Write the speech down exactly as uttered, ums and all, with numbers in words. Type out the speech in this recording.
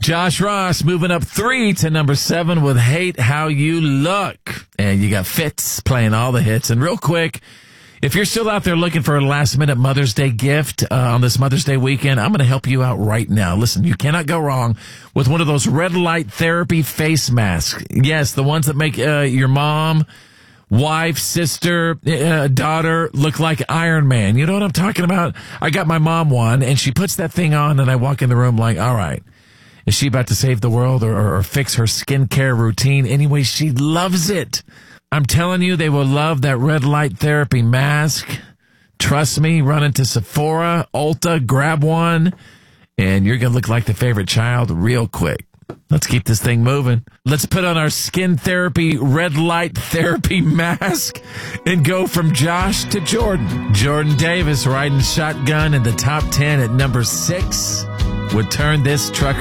Josh Ross moving up three to number seven with Hate How You Look. And you got Fitz playing all the hits. And real quick, if you're still out there looking for a last-minute Mother's Day gift uh, on this Mother's Day weekend, I'm going to help you out right now. Listen, you cannot go wrong with one of those red light therapy face masks. Yes, the ones that make uh, your mom, wife, sister, uh, daughter look like Iron Man. You know what I'm talking about? I got my mom one, and she puts that thing on, and I walk in the room like, all right, is she about to save the world or, or, or fix her skincare routine? Anyway, she loves it. I'm telling you, they will love that red light therapy mask. Trust me, run into Sephora, Ulta, grab one, and you're going to look like the favorite child real quick. Let's keep this thing moving. Let's put on our skin therapy, red light therapy mask and go from Josh to Jordan. Jordan Davis riding shotgun in the top ten at number six would turn this trucker